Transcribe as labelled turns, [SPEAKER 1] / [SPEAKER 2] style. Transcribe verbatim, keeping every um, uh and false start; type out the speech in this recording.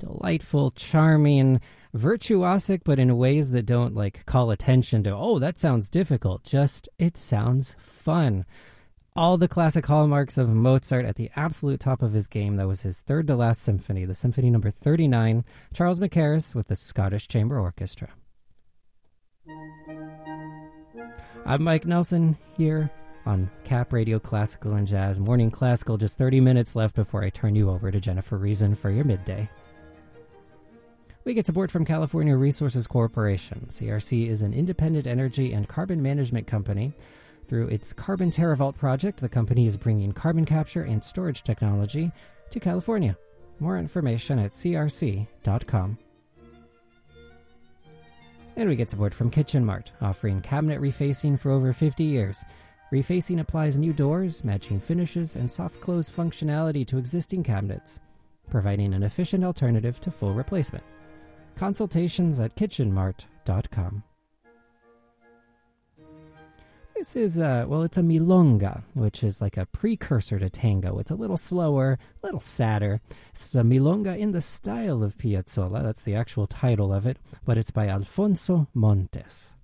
[SPEAKER 1] delightful, charming, virtuosic, but in ways that don't like call attention to, oh, that sounds difficult. Just, it sounds fun. All the classic hallmarks of Mozart at the absolute top of his game. That was his third to last symphony, the Symphony Number thirty-nine, Charles Mackerras with the Scottish Chamber Orchestra. I'm Mike Nelson here on Cap Radio Classical and Jazz. Morning Classical, just thirty minutes left before I turn you over to Jennifer Reason for your midday. We get support from California Resources Corporation. C R C is an independent energy and carbon management company. Through its Carbon TerraVault project, the company is bringing carbon capture and storage technology to California. More information at c r c dot com. And we get support from Kitchen Mart, offering cabinet refacing for over fifty years. Refacing applies new doors, matching finishes, and soft close functionality to existing cabinets, providing an efficient alternative to full replacement. Consultations at kitchen mart dot com. This is, uh, well, it's a milonga, which is like a precursor to tango. It's a little slower, a little sadder. It's a milonga in the style of Piazzolla. That's the actual title of it, but it's by Alfonso Montes.